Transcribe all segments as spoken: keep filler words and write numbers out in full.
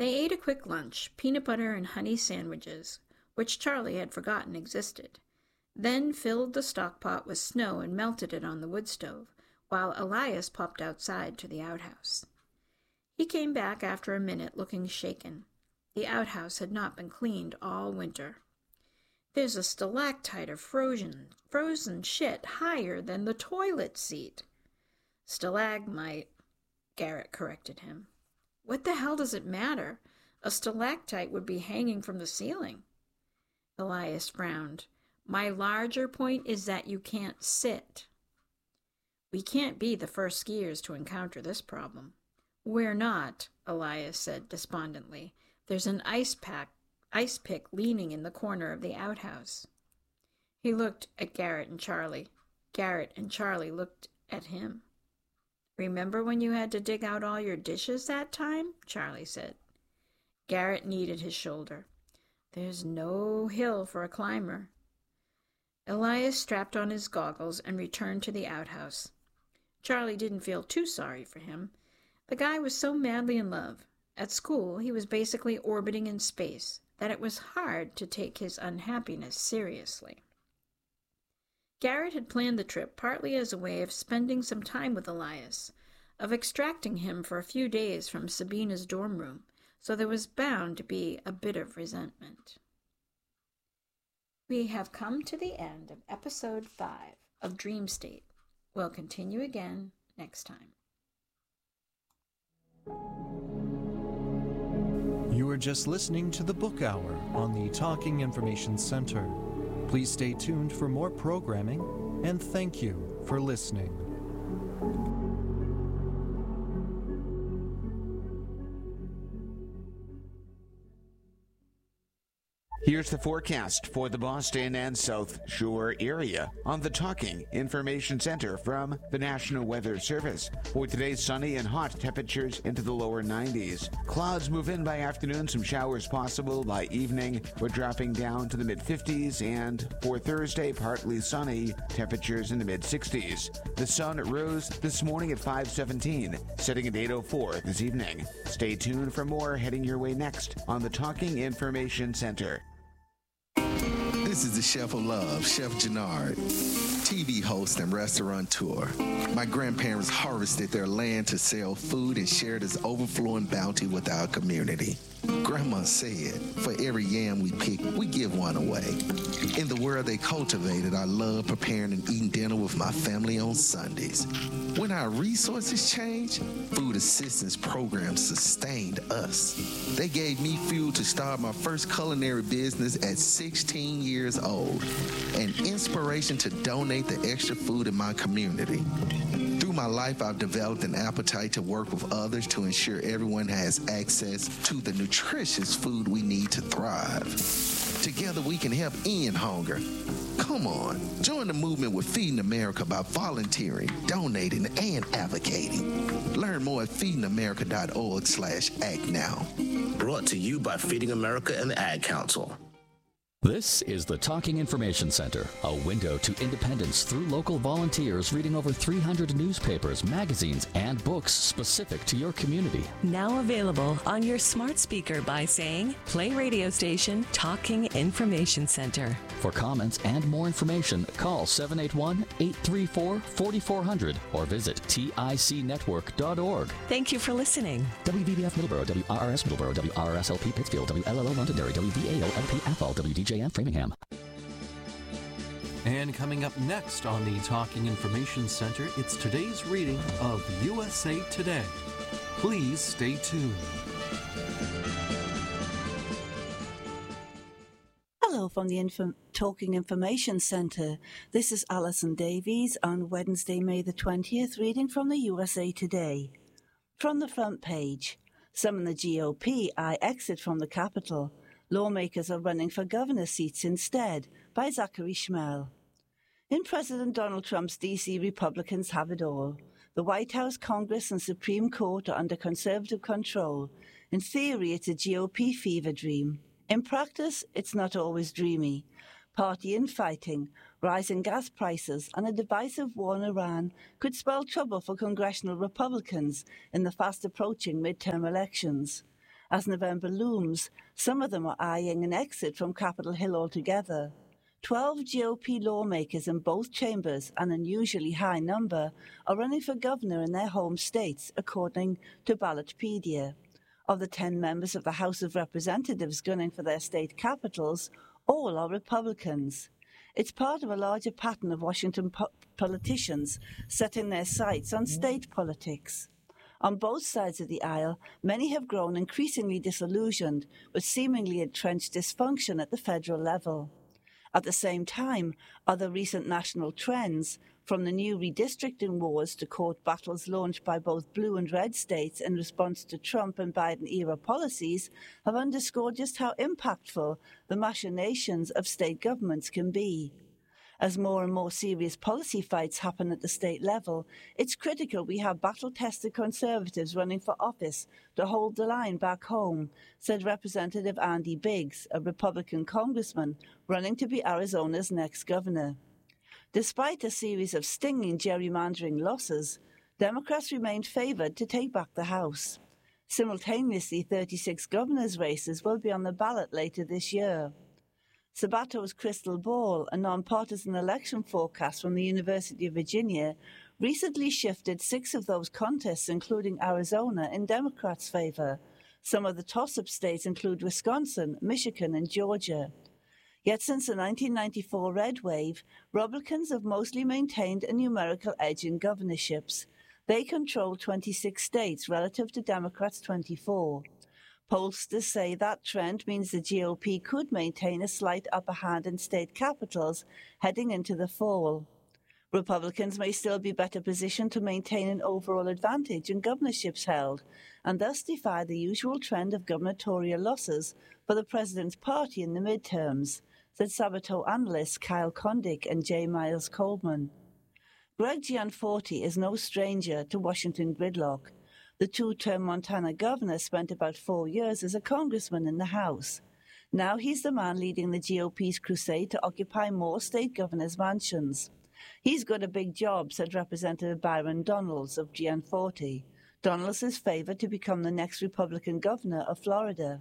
They ate a quick lunch, peanut butter and honey sandwiches, which Charlie had forgotten existed, then filled the stockpot with snow and melted it on the wood stove, while Elias popped outside to the outhouse. He came back after a minute looking shaken. The outhouse had not been cleaned all winter. "There's a stalactite of frozen, frozen shit higher than the toilet seat." "Stalagmite," Garrett corrected him. "What the hell does it matter? A stalactite would be hanging from the ceiling." Elias frowned. "My larger point is that you can't sit." "We can't be the first skiers to encounter this problem." "We're not," Elias said despondently. "There's an ice pack, ice pick leaning in the corner of the outhouse." He looked at Garrett and Charlie. Garrett and Charlie looked at him. "Remember when you had to dig out all your dishes that time?" Charlie said. Garrett kneaded his shoulder. "There's no hill for a climber." Elias strapped on his goggles and returned to the outhouse. Charlie didn't feel too sorry for him. The guy was so madly in love. At school, he was basically orbiting in space, that it was hard to take his unhappiness seriously. Garrett had planned the trip partly as a way of spending some time with Elias, of extracting him for a few days from Sabina's dorm room, so there was bound to be a bit of resentment. We have come to the end of episode five of Dream State. We'll continue again next time. You are just listening to the Book Hour on the Talking Information Center. Please stay tuned for more programming, and thank you for listening. Here's the forecast for the Boston and South Shore area on the Talking Information Center from the National Weather Service. For today's sunny and hot, temperatures into the lower nineties. Clouds move in by afternoon, some showers possible by evening. We're dropping down to the mid-fifties, and for Thursday, partly sunny, temperatures in the mid-sixties. The sun rose this morning at five seventeen, setting at eight oh four this evening. Stay tuned for more heading your way next on the Talking Information Center. This is the Chef of Love, Chef Gennard, T V host and restaurateur. My grandparents harvested their land to sell food and share this overflowing bounty with our community. Grandma said, for every yam we pick, we give one away. In the world they cultivated, I love preparing and eating dinner with my family on Sundays. When our resources changed, food assistance programs sustained us. They gave me fuel to start my first culinary business at sixteen years old, and inspiration to donate the extra food in my community. Through my life, I've developed an appetite to work with others to ensure everyone has access to the nutritious food we need to thrive. Together, we can help end hunger. Come on, join the movement with Feeding America by volunteering, donating, and advocating. Learn more at feeding america dot org slash act now. Brought to you by Feeding America and the Ad Council. This is the Talking Information Center, a window to independence through local volunteers reading over three hundred newspapers, magazines, and books specific to your community. Now available on your smart speaker by saying, play radio station Talking Information Center. For comments and more information, call seven eight one, eight three four, four four zero zero or visit tic network dot org. Thank you for listening. W V B F Middleborough, W R R S Middleborough, W R R S L P Pittsfield, W L L O Londonderry, W V A O L P Athol, W D J M Framingham. And coming up next on the Talking Information Center, it's today's reading of U S A Today. Please stay tuned. Hello from the Info- Talking Information Center. This is Alison Davies on Wednesday, May the twentieth, reading from the U S A Today. From the front page, some in the G O P I exit from the Capitol. Lawmakers are running for governor seats instead, by Zachary Schmel. In President Donald Trump's D C, Republicans have it all. The White House, Congress, and Supreme Court are under conservative control. In theory, it's a G O P fever dream. In practice, it's not always dreamy. Party infighting, rising gas prices, and a divisive war in Iran could spell trouble for congressional Republicans in the fast-approaching midterm elections. As November looms, some of them are eyeing an exit from Capitol Hill altogether. Twelve G O P lawmakers in both chambers, an unusually high number, are running for governor in their home states, according to Ballotpedia. Of the ten members of the House of Representatives gunning for their state capitals, all are Republicans. It's part of a larger pattern of Washington po- politicians setting their sights on state politics. On both sides of the aisle, many have grown increasingly disillusioned with seemingly entrenched dysfunction at the federal level. At the same time, other recent national trends, from the new redistricting wars to court battles launched by both blue and red states in response to Trump and Biden-era policies, have underscored just how impactful the machinations of state governments can be. As more and more serious policy fights happen at the state level, it's critical we have battle-tested conservatives running for office to hold the line back home, said Representative Andy Biggs, a Republican congressman running to be Arizona's next governor. Despite a series of stinging gerrymandering losses, Democrats remained favored to take back the House. Simultaneously, thirty-six governors' races will be on the ballot later this year. Sabato's Crystal Ball, a nonpartisan election forecast from the University of Virginia, recently shifted six of those contests, including Arizona, in Democrats' favor. Some of the toss-up states include Wisconsin, Michigan, and Georgia. Yet since the nineteen ninety-four red wave, Republicans have mostly maintained a numerical edge in governorships. They control twenty-six states relative to Democrats' twenty-four. Pollsters say that trend means the G O P could maintain a slight upper hand in state capitals heading into the fall. Republicans may still be better positioned to maintain an overall advantage in governorships held, and thus defy the usual trend of gubernatorial losses for the president's party in the midterms, said Sabato analysts Kyle Kondik and J. Miles Coleman. Greg Gianforte is no stranger to Washington gridlock. The two-term Montana governor spent about four years as a congressman in the House. Now he's the man leading the G O P's crusade to occupy more state governors' mansions. He's got a big job, said Representative Byron Donalds of Gianforte. Donalds is favored to become the next Republican governor of Florida.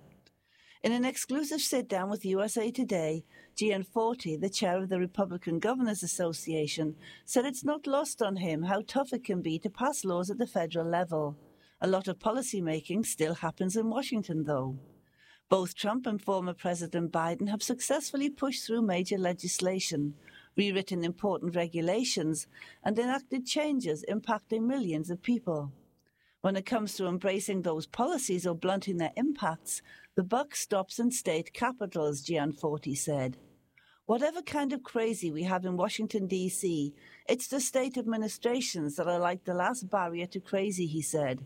In an exclusive sit-down with U S A Today, Gianforte, the chair of the Republican Governors Association, said it's not lost on him how tough it can be to pass laws at the federal level. A lot of policymaking still happens in Washington, though. Both Trump and former President Biden have successfully pushed through major legislation, rewritten important regulations, and enacted changes impacting millions of people. When it comes to embracing those policies or blunting their impacts, the buck stops in state capitals, Gianforte said. Whatever kind of crazy we have in Washington, D C, it's the state administrations that are like the last barrier to crazy, he said.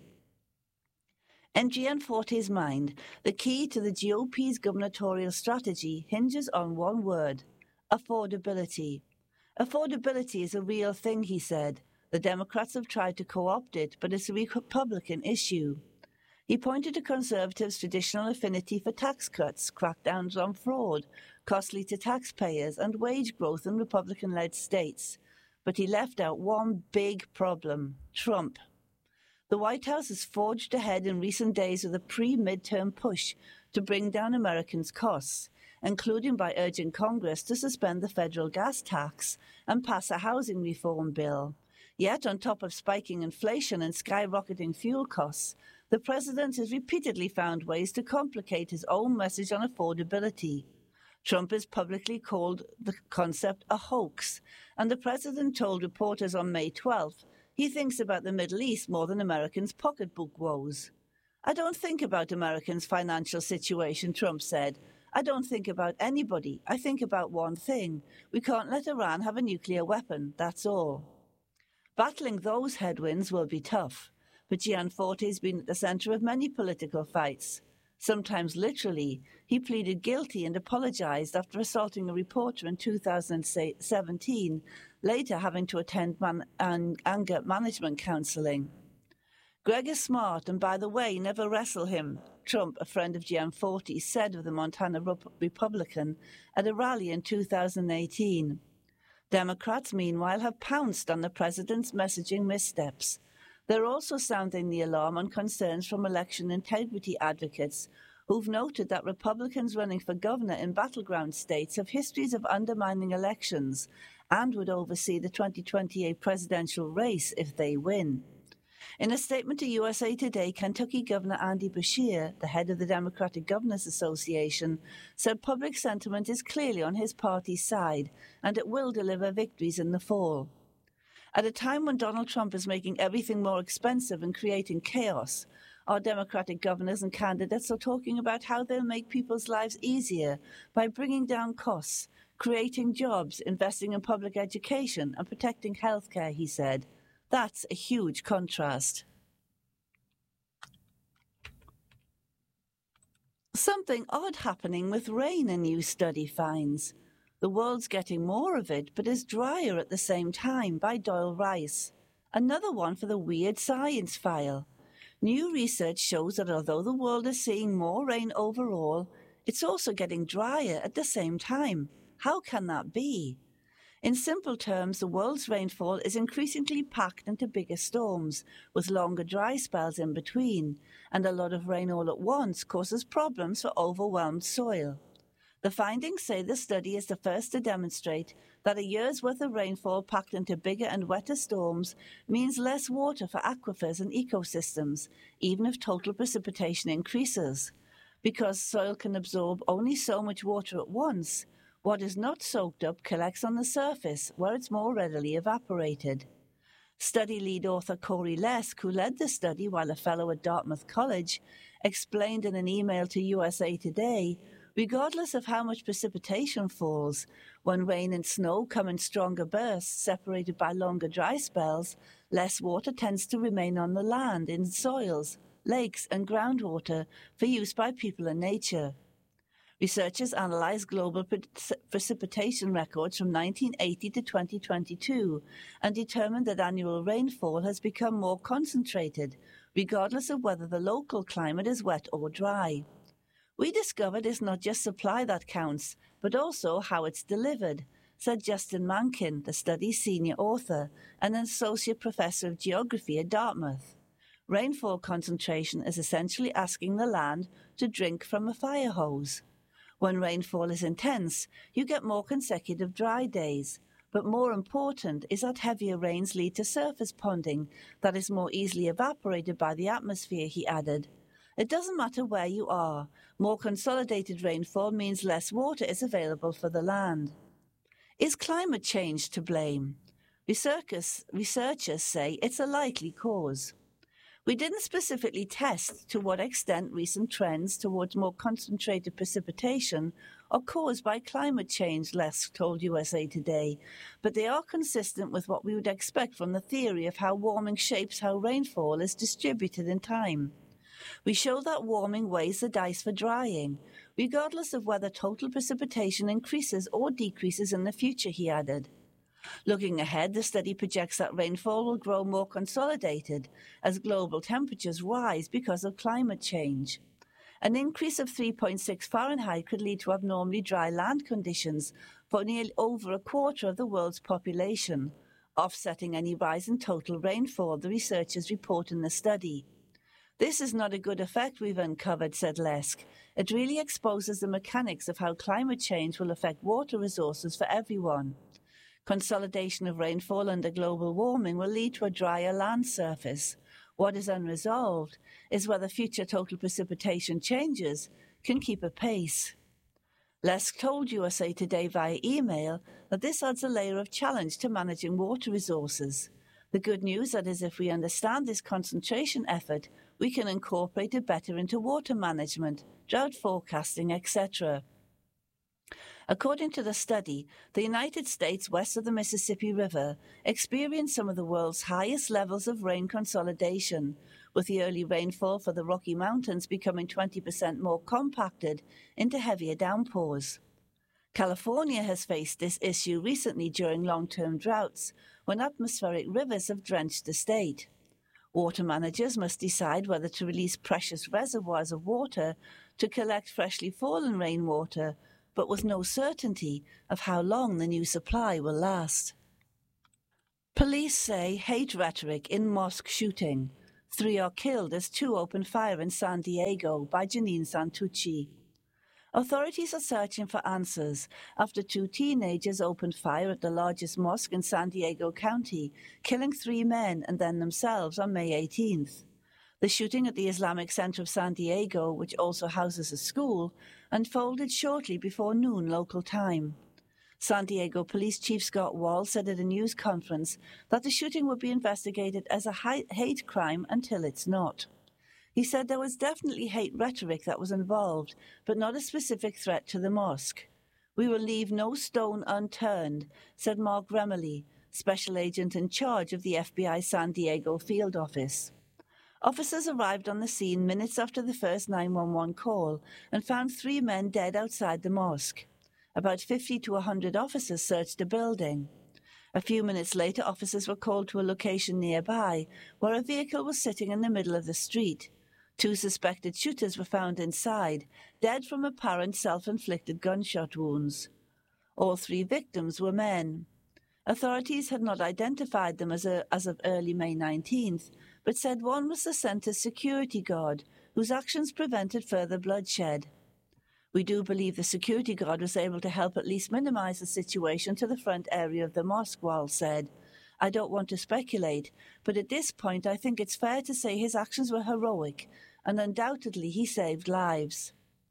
In Gianforte's mind, the key to the G O P's gubernatorial strategy hinges on one word: affordability. Affordability is a real thing, he said. The Democrats have tried to co-opt it, but it's a Republican issue. He pointed to conservatives' traditional affinity for tax cuts, crackdowns on fraud, costly to taxpayers, and wage growth in Republican-led states. But he left out one big problem: Trump. The White House has forged ahead in recent days with a pre-midterm push to bring down Americans' costs, including by urging Congress to suspend the federal gas tax and pass a housing reform bill. Yet, on top of spiking inflation and skyrocketing fuel costs, the president has repeatedly found ways to complicate his own message on affordability. Trump has publicly called the concept a hoax, and the president told reporters on May twelfth he thinks about the Middle East more than Americans' pocketbook woes. I don't think about Americans' financial situation, Trump said. I don't think about anybody. I think about one thing. We can't let Iran have a nuclear weapon, that's all. Battling those headwinds will be tough, but Gianforte has been at the center of many political fights. Sometimes literally, he pleaded guilty and apologized after assaulting a reporter in two thousand seventeen, later having to attend man- an anger management counseling. Greg is smart, and by the way, never wrestle him, Trump, a friend of Gianforte, said of the Montana Rep- Republican at a rally in two thousand eighteen. Democrats, meanwhile, have pounced on the president's messaging missteps. They're also sounding the alarm on concerns from election integrity advocates who've noted that Republicans running for governor in battleground states have histories of undermining elections and would oversee the twenty twenty-eight presidential race if they win. In a statement to U S A Today, Kentucky Governor Andy Beshear, the head of the Democratic Governors Association, said public sentiment is clearly on his party's side and it will deliver victories in the fall. At a time when Donald Trump is making everything more expensive and creating chaos, our Democratic governors and candidates are talking about how they'll make people's lives easier by bringing down costs, creating jobs, investing in public education, and protecting health care, he said. That's a huge contrast. Something odd happening with rain, a new study finds. The world's getting more of it, but is drier at the same time, by Doyle Rice. Another one for the Weird Science file. New research shows that although the world is seeing more rain overall, it's also getting drier at the same time. How can that be? In simple terms, the world's rainfall is increasingly packed into bigger storms, with longer dry spells in between, and a lot of rain all at once causes problems for overwhelmed soil. The findings say the study is the first to demonstrate that a year's worth of rainfall packed into bigger and wetter storms means less water for aquifers and ecosystems, even if total precipitation increases. Because soil can absorb only so much water at once, what is not soaked up collects on the surface, where it's more readily evaporated. Study lead author Corey Lesk, who led the study while a fellow at Dartmouth College, explained in an email to U S A Today, regardless of how much precipitation falls, when rain and snow come in stronger bursts separated by longer dry spells, less water tends to remain on the land, in soils, lakes and groundwater for use by people and nature. Researchers analysed global pre- precipitation records from nineteen eighty to twenty twenty-two and determined that annual rainfall has become more concentrated, regardless of whether the local climate is wet or dry. We discovered it's not just supply that counts, but also how it's delivered, said Justin Mankin, the study's senior author and an associate professor of geography at Dartmouth. Rainfall concentration is essentially asking the land to drink from a fire hose. When rainfall is intense, you get more consecutive dry days. But more important is that heavier rains lead to surface ponding that is more easily evaporated by the atmosphere, he added. It doesn't matter where you are. More consolidated rainfall means less water is available for the land. Is climate change to blame? Researchers, researchers say it's a likely cause. We didn't specifically test to what extent recent trends towards more concentrated precipitation are caused by climate change, Lesk told U S A Today, but they are consistent with what we would expect from the theory of how warming shapes how rainfall is distributed in time. We show that warming weighs the dice for drying, regardless of whether total precipitation increases or decreases in the future, he added. Looking ahead, the study projects that rainfall will grow more consolidated as global temperatures rise because of climate change. An increase of three point six Fahrenheit could lead to abnormally dry land conditions for nearly over a quarter of the world's population, offsetting any rise in total rainfall, the researchers report in the study. This is not a good effect we've uncovered, said Lesk. It really exposes the mechanics of how climate change will affect water resources for everyone. Consolidation of rainfall under global warming will lead to a drier land surface. What is unresolved is whether future total precipitation changes can keep a pace. Lesk told U S A Today via email that this adds a layer of challenge to managing water resources. The good news that is if we understand this concentration effort, we can incorporate it better into water management, drought forecasting, et cetera. According to the study, the United States west of the Mississippi River experienced some of the world's highest levels of rain consolidation, with the early rainfall for the Rocky Mountains becoming twenty percent more compacted into heavier downpours. California has faced this issue recently during long-term droughts, when atmospheric rivers have drenched the state. Water managers must decide whether to release precious reservoirs of water to collect freshly fallen rainwater, but with no certainty of how long the new supply will last. Police say hate rhetoric in mosque shooting. Three are killed as two open fire in San Diego by Janine Santucci. Authorities are searching for answers after two teenagers opened fire at the largest mosque in San Diego County, killing three men and then themselves on May eighteenth. The shooting at the Islamic Center of San Diego, which also houses a school, unfolded shortly before noon local time. San Diego Police Chief Scott Wall said at a news conference that the shooting would be investigated as a hate crime until it's not. He said there was definitely hate rhetoric that was involved, but not a specific threat to the mosque. We will leave no stone unturned, said Mark Remley, special agent in charge of the F B I San Diego field office. Officers arrived on the scene minutes after the first nine one one call and found three men dead outside the mosque. About fifty to one hundred officers searched the building. A few minutes later, officers were called to a location nearby where a vehicle was sitting in the middle of the street. Two suspected shooters were found inside, dead from apparent self-inflicted gunshot wounds. All three victims were men. Authorities had not identified them as, a, as of early May nineteenth, but said one was the center's security guard, whose actions prevented further bloodshed. We do believe the security guard was able to help at least minimize the situation to the front area of the mosque, Wall said. I don't want to speculate, but at this point I think it's fair to say his actions were heroic, and undoubtedly he saved lives.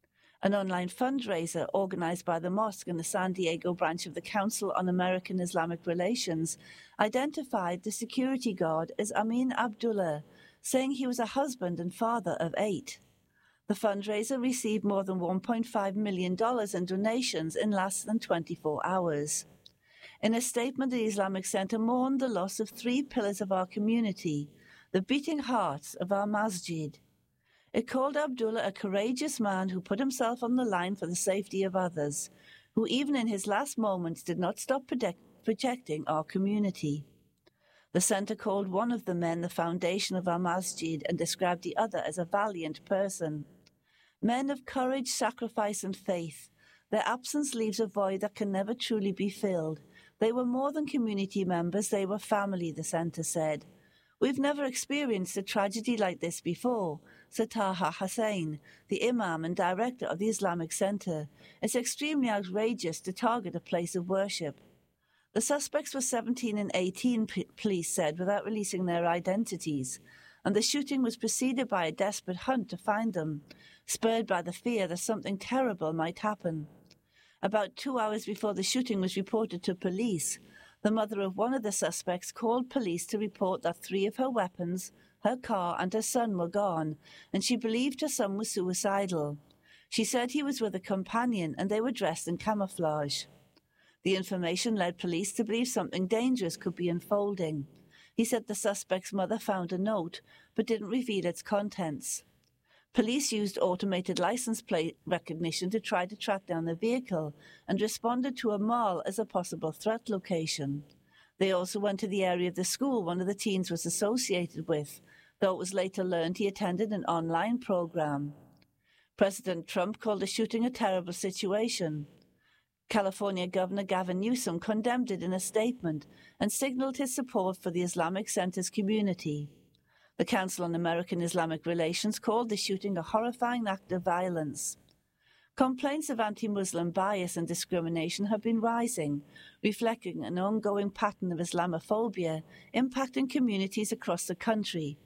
An online fundraiser organized by the mosque and the San Diego branch of the Council on American Islamic Relations identified the security guard as Amin Abdullah, saying he was a husband and father of eight. The fundraiser received more than one point five million dollars in donations in less than twenty-four hours. In a statement, the Islamic Center mourned the loss of three pillars of our community, the beating hearts of our masjid. It called Abdullah a courageous man who put himself on the line for the safety of others, who even in his last moments did not stop protect, protecting our community. The center called one of the men the foundation of our masjid and described the other as a valiant person. Men of courage, sacrifice, and faith. Their absence leaves a void that can never truly be filled. They were more than community members, they were family, the center said. We've never experienced a tragedy like this before, said Taha Hussain, the imam and director of the Islamic Center. It's extremely outrageous to target a place of worship. The suspects were seventeen and eighteen, p- police said, without releasing their identities, and the shooting was preceded by a desperate hunt to find them, spurred by the fear that something terrible might happen. About two hours before the shooting was reported to police, the mother of one of the suspects called police to report that three of her weapons, her car, and her son were gone, and she believed her son was suicidal. She said he was with a companion and they were dressed in camouflage. The information led police to believe something dangerous could be unfolding. He said the suspect's mother found a note, but didn't reveal its contents. Police used automated license plate recognition to try to track down the vehicle and responded to a mall as a possible threat location. They also went to the area of the school one of the teens was associated with, though it was later learned he attended an online program. President Trump called the shooting a terrible situation. California Governor Gavin Newsom condemned it in a statement and signaled his support for the Islamic Center's community. The Council on American Islamic Relations called the shooting a horrifying act of violence. Complaints of anti-Muslim bias and discrimination have been rising, reflecting an ongoing pattern of Islamophobia impacting communities across the country.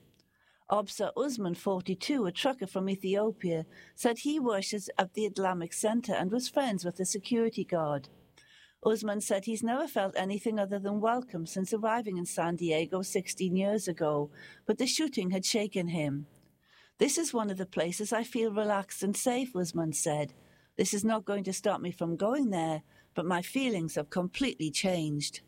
Obsa Usman, forty-two, a trucker from Ethiopia, said he worships at the Islamic Center and was friends with the security guard. Usman said he's never felt anything other than welcome since arriving in San Diego sixteen years ago, but the shooting had shaken him. This is one of the places I feel relaxed and safe, Usman said. This is not going to stop me from going there, but my feelings have completely changed.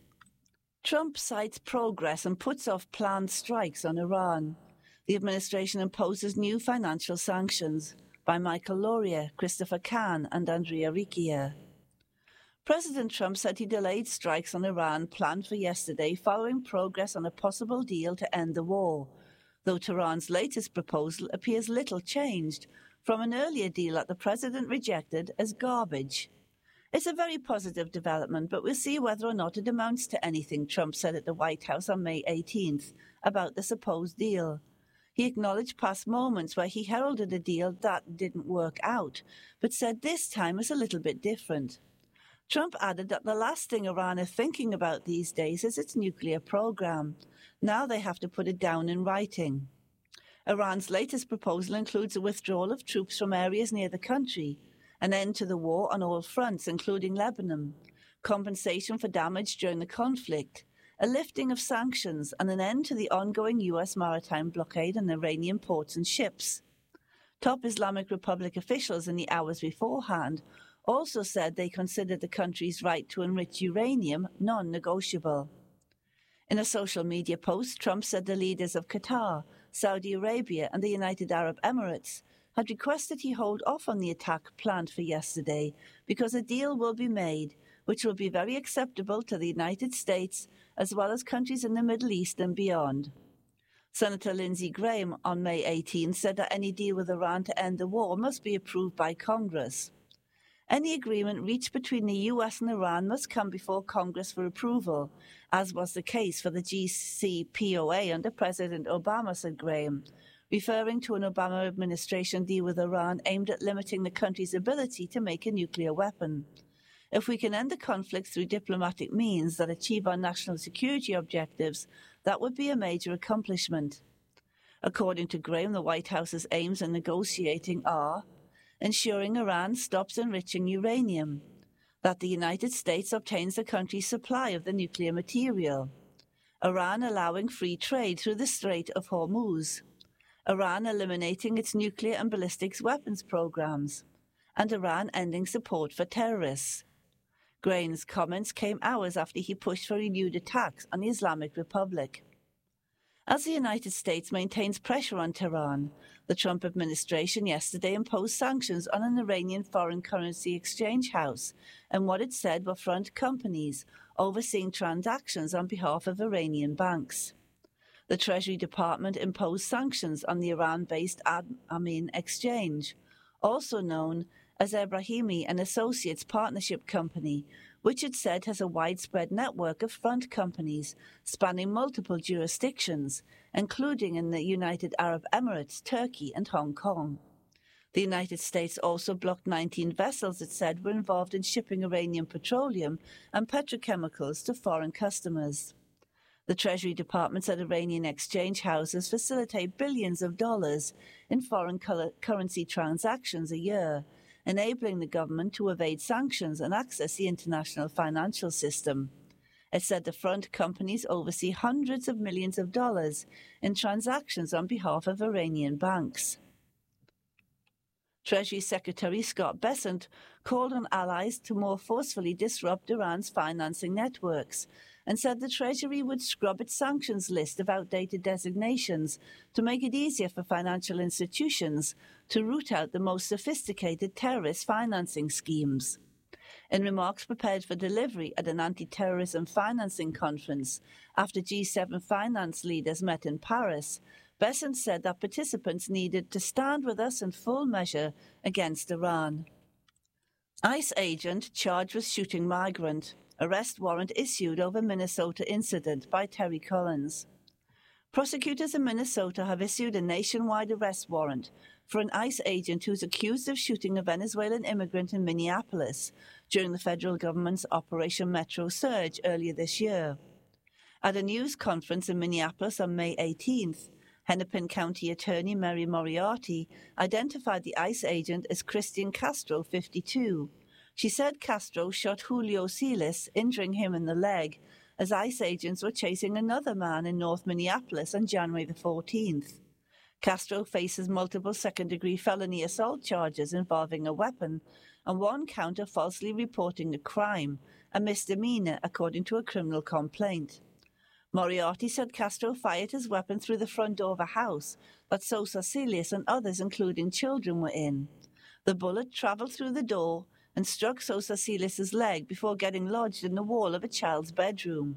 Trump cites progress and puts off planned strikes on Iran. The administration imposes new financial sanctions. By Michael Laurier, Christopher Kahn, and Andrea Riccia. President Trump said he delayed strikes on Iran planned for yesterday following progress on a possible deal to end the war, though Tehran's latest proposal appears little changed from an earlier deal that the president rejected as garbage. It's a very positive development, but we'll see whether or not it amounts to anything, Trump said at the White House on May eighteenth about the supposed deal. He acknowledged past moments where he heralded a deal that didn't work out, but said this time is a little bit different. Trump added that the last thing Iran is thinking about these days is its nuclear program. Now they have to put it down in writing. Iran's latest proposal includes a withdrawal of troops from areas near the country, an end to the war on all fronts, including Lebanon, compensation for damage during the conflict, a lifting of sanctions, and an end to the ongoing U S maritime blockade on Iranian ports and ships. Top Islamic Republic officials in the hours beforehand also said they considered the country's right to enrich uranium non-negotiable. In a social media post, Trump said the leaders of Qatar, Saudi Arabia, and the United Arab Emirates had requested he hold off on the attack planned for yesterday because a deal will be made which will be very acceptable to the United States as well as countries in the Middle East and beyond. Senator Lindsey Graham on May eighteenth said that any deal with Iran to end the war must be approved by Congress. Any agreement reached between the U S and Iran must come before Congress for approval, as was the case for the J C P O A under President Obama, said Graham, referring to an Obama administration deal with Iran aimed at limiting the country's ability to make a nuclear weapon. If we can end the conflict through diplomatic means that achieve our national security objectives, that would be a major accomplishment. According to Graham, the White House's aims in negotiating are ensuring Iran stops enriching uranium, that the United States obtains the country's supply of the nuclear material, Iran allowing free trade through the Strait of Hormuz, Iran eliminating its nuclear and ballistics weapons programs, and Iran ending support for terrorists. Graham's comments came hours after he pushed for renewed attacks on the Islamic Republic. As the United States maintains pressure on Tehran, the Trump administration yesterday imposed sanctions on an Iranian foreign currency exchange house and what it said were front companies overseeing transactions on behalf of Iranian banks. The Treasury Department imposed sanctions on the Iran-based Amin Exchange, also known as Ebrahimi and Associates Partnership Company, which it said has a widespread network of front companies spanning multiple jurisdictions, including in the United Arab Emirates, Turkey, and Hong Kong. The United States also blocked nineteen vessels it said were involved in shipping Iranian petroleum and petrochemicals to foreign customers. The Treasury Department said Iranian exchange houses facilitate billions of dollars in foreign currency transactions a year, enabling the government to evade sanctions and access the international financial system. It said the front companies oversee hundreds of millions of dollars in transactions on behalf of Iranian banks. Treasury Secretary Scott Bessent called on allies to more forcefully disrupt Iran's financing networks and said the Treasury would scrub its sanctions list of outdated designations to make it easier for financial institutions to root out the most sophisticated terrorist financing schemes. In remarks prepared for delivery at an anti-terrorism financing conference after G seven finance leaders met in Paris, Bessent said that participants needed to stand with us in full measure against Iran. ICE agent charged with shooting migrant. Arrest warrant issued over Minnesota incident by Terry Collins. Prosecutors in Minnesota have issued a nationwide arrest warrant for an ICE agent who's accused of shooting a Venezuelan immigrant in Minneapolis during the federal government's Operation Metro Surge earlier this year. At a news conference in Minneapolis on May eighteenth, Hennepin County Attorney Mary Moriarty identified the ICE agent as Christian Castro, fifty-two. She said Castro shot Julio Siles, injuring him in the leg, as ICE agents were chasing another man in North Minneapolis on January the fourteenth. Castro faces multiple second-degree felony assault charges involving a weapon and one count of falsely reporting a crime, a misdemeanor, according to a criminal complaint. Moriarty said Castro fired his weapon through the front door of a house that Sosa Siles and others, including children, were in. The bullet traveled through the door and struck Sosa Siles' leg before getting lodged in the wall of a child's bedroom.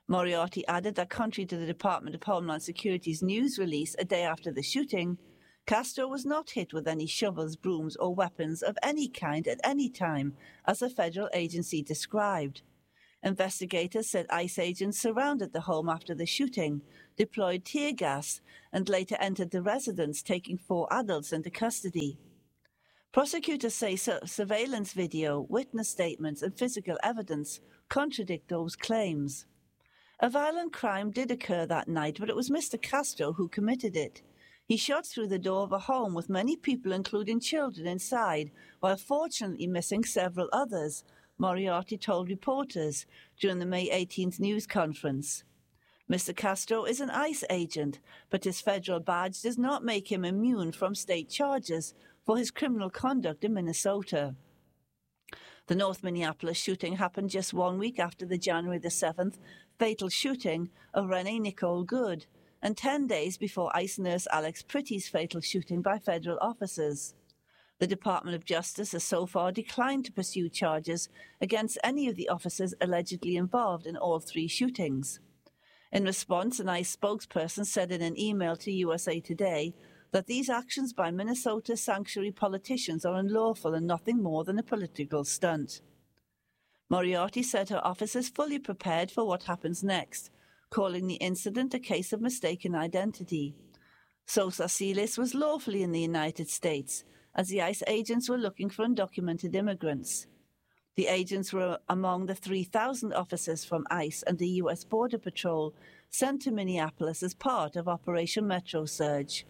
Moriarty added that contrary to the Department of Homeland Security's news release a day after the shooting, Castro was not hit with any shovels, brooms, or weapons of any kind at any time, as the federal agency described. Investigators said ICE agents surrounded the home after the shooting, deployed tear gas, and later entered the residence, taking four adults into custody. Prosecutors say su- surveillance video, witness statements, and physical evidence contradict those claims. A violent crime did occur that night, but it was Mister Castro who committed it. He shot through the door of a home with many people, including children, inside, while fortunately missing several others, Moriarty told reporters during the May eighteenth news conference. Mister Castro is an ICE agent, but his federal badge does not make him immune from state charges for his criminal conduct in Minnesota. The North Minneapolis shooting happened just one week after the January the seventh fatal shooting of Renee Nicole Good, and ten days before ICE nurse Alex Pritty's fatal shooting by federal officers. The Department of Justice has so far declined to pursue charges against any of the officers allegedly involved in all three shootings. In response, an ICE spokesperson said in an email to U S A Today that these actions by Minnesota sanctuary politicians are unlawful and nothing more than a political stunt. Moriarty said her office is fully prepared for what happens next, calling the incident a case of mistaken identity. Sosa Silas was lawfully in the United States, as the ICE agents were looking for undocumented immigrants. The agents were among the three thousand officers from ICE and the U S Border Patrol sent to Minneapolis as part of Operation Metro Surge.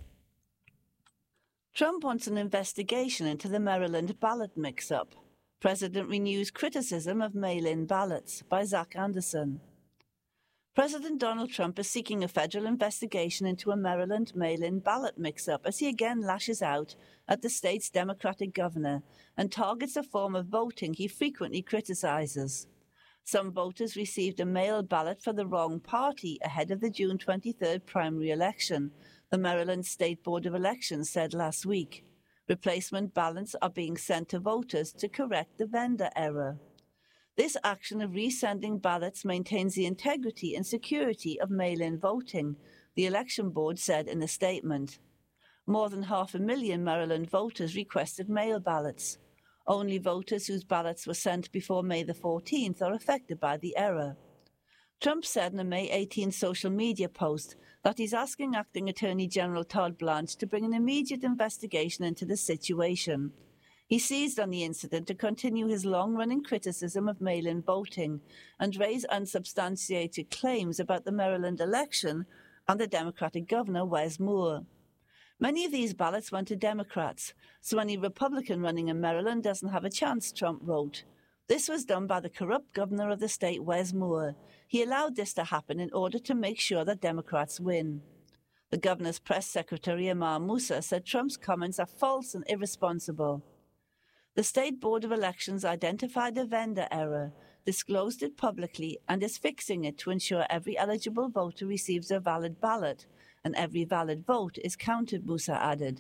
Trump wants an investigation into the Maryland ballot mix-up. President renews criticism of mail-in ballots, by Zach Anderson. President Donald Trump is seeking a federal investigation into a Maryland mail-in ballot mix-up as he again lashes out at the state's Democratic governor and targets a form of voting he frequently criticizes. Some voters received a mail ballot for the wrong party ahead of the June twenty-third primary election, the Maryland State Board of Elections said last week. Replacement ballots are being sent to voters to correct the vendor error. This action of resending ballots maintains the integrity and security of mail-in voting, the election board said in a statement. More than half a million Maryland voters requested mail ballots. Only voters whose ballots were sent before May the fourteenth are affected by the error. Trump said in a May eighteenth social media post that he's asking Acting Attorney General Todd Blanche to bring an immediate investigation into the situation. He seized on the incident to continue his long-running criticism of mail-in voting and raise unsubstantiated claims about the Maryland election and the Democratic governor, Wes Moore. Many of these ballots went to Democrats, so any Republican running in Maryland doesn't have a chance, Trump wrote. This was done by the corrupt governor of the state, Wes Moore. He allowed this to happen in order to make sure that Democrats win. The governor's press secretary, Amar Moussa, said Trump's comments are false and irresponsible. The State Board of Elections identified a vendor error, disclosed it publicly, and is fixing it to ensure every eligible voter receives a valid ballot, and every valid vote is counted, Moussa added.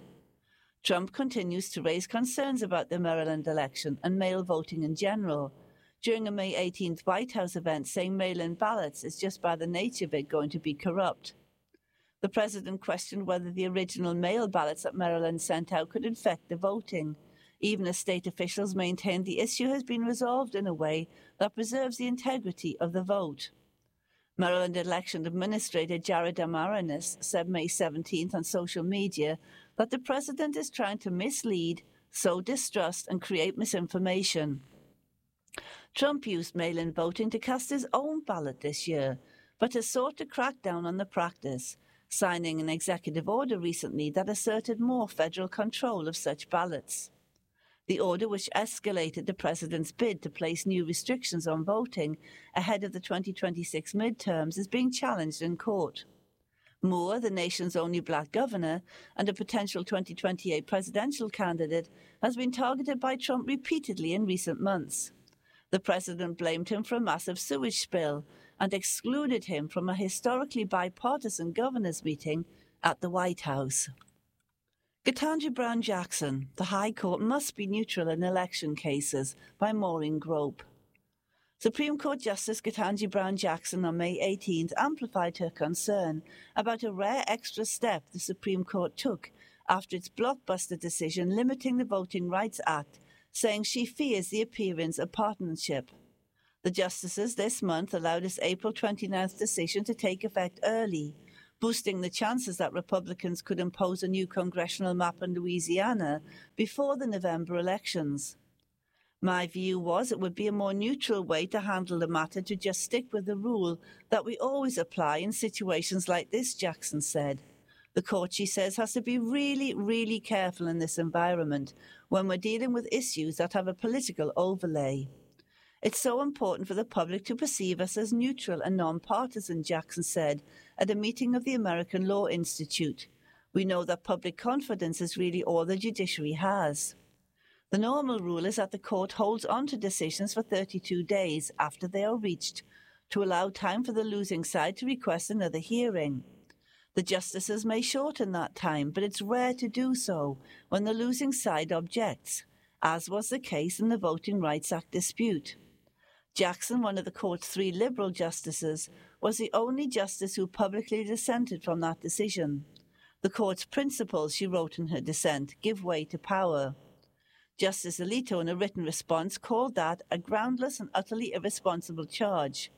Trump continues to raise concerns about the Maryland election and mail voting in general, during a May eighteenth White House event saying mail-in ballots is just by the nature of it going to be corrupt. The president questioned whether the original mail ballots that Maryland sent out could infect the voting, even as state officials maintained the issue has been resolved in a way that preserves the integrity of the vote. Maryland election administrator Jared Amaranis said May seventeenth on social media that the president is trying to mislead, sow distrust, and create misinformation. Trump used mail-in voting to cast his own ballot this year, but has sought to crack down on the practice, signing an executive order recently that asserted more federal control of such ballots. The order, which escalated the president's bid to place new restrictions on voting ahead of the twenty twenty-six midterms, is being challenged in court. Moore, the nation's only black governor and a potential twenty twenty-eight presidential candidate, has been targeted by Trump repeatedly in recent months. The president blamed him for a massive sewage spill and excluded him from a historically bipartisan governors' meeting at the White House. Ketanji Brown Jackson, the High Court must be neutral in election cases, by Maureen Grope. Supreme Court Justice Ketanji Brown Jackson on May eighteenth amplified her concern about a rare extra step the Supreme Court took after its blockbuster decision limiting the Voting Rights Act, saying she fears the appearance of partisanship. The justices this month allowed its April twenty-ninth decision to take effect early, boosting the chances that Republicans could impose a new congressional map in Louisiana before the November elections. My view was it would be a more neutral way to handle the matter to just stick with the rule that we always apply in situations like this, Jackson said. The court, she says, has to be really, really careful in this environment when we're dealing with issues that have a political overlay. It's so important for the public to perceive us as neutral and non-partisan, Jackson said at a meeting of the American Law Institute. We know that public confidence is really all the judiciary has. The normal rule is that the court holds on to decisions for thirty-two days after they are reached to allow time for the losing side to request another hearing. The justices may shorten that time, but it's rare to do so when the losing side objects, as was the case in the Voting Rights Act dispute. Jackson, one of the court's three liberal justices, was the only justice who publicly dissented from that decision. The court's principles, she wrote in her dissent, give way to power. Justice Alito, in a written response, called that a groundless and utterly irresponsible charge.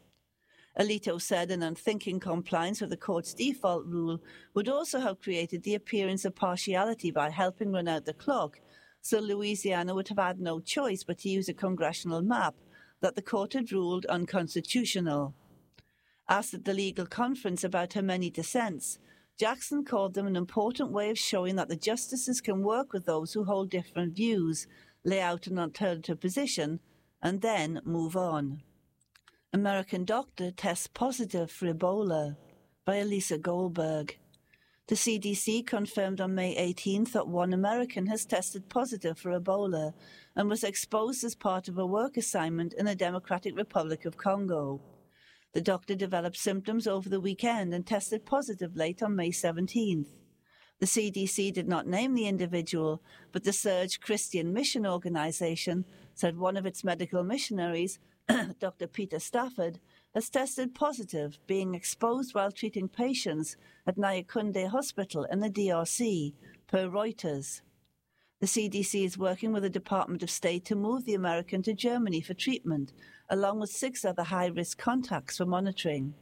Alito said an unthinking compliance with the court's default rule would also have created the appearance of partiality by helping run out the clock, so Louisiana would have had no choice but to use a congressional map that the court had ruled unconstitutional. Asked at the legal conference about her many dissents, Jackson called them an important way of showing that the justices can work with those who hold different views, lay out an alternative position, and then move on. American doctor tests positive for Ebola, by Elisa Goldberg. The C D C confirmed on May eighteenth that one American has tested positive for Ebola and was exposed as part of a work assignment in the Democratic Republic of Congo. The doctor developed symptoms over the weekend and tested positive late on May seventeenth. The C D C did not name the individual, but the Surge Christian Mission Organization said one of its medical missionaries, Doctor Peter Stafford, has tested positive, being exposed while treating patients at Nyakunde Hospital in the D R C, per Reuters. The C D C is working with the Department of State to move the American to Germany for treatment, along with six other high-risk contacts for monitoring.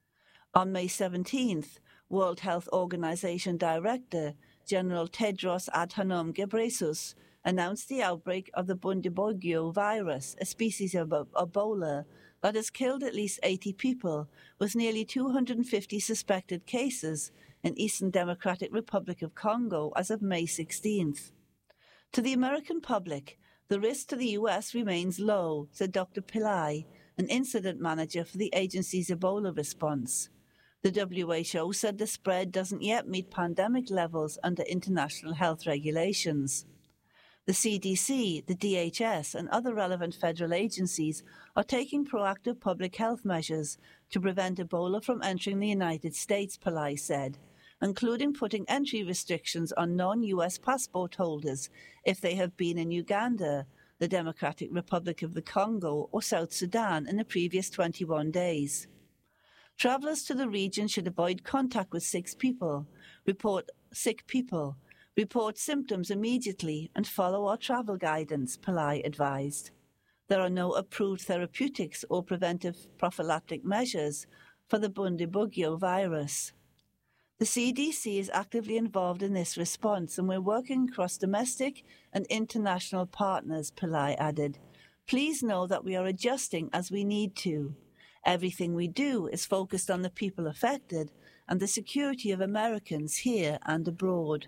On May seventeenth, World Health Organization Director General Tedros Adhanom Ghebreyesus announced the outbreak of the Bundibugyo virus, a species of Ebola that has killed at least eighty people, with nearly two hundred fifty suspected cases in Eastern Democratic Republic of Congo as of May sixteenth. To the American public, the risk to the U S remains low, said Doctor Pillai, an incident manager for the agency's Ebola response. The W H O said the spread doesn't yet meet pandemic levels under international health regulations. The C D C, the D H S, and other relevant federal agencies are taking proactive public health measures to prevent Ebola from entering the United States, Pillai said, including putting entry restrictions on non-U S passport holders if they have been in Uganda, the Democratic Republic of the Congo, or South Sudan in the previous twenty-one days. Travellers to the region should avoid contact with sick people, report sick people, report symptoms immediately, and follow our travel guidance, Pillai advised. There are no approved therapeutics or preventive prophylactic measures for the Bundibugyo virus. The C D C is actively involved in this response, and we're working across domestic and international partners, Pillai added. Please know that we are adjusting as we need to. Everything we do is focused on the people affected and the security of Americans here and abroad.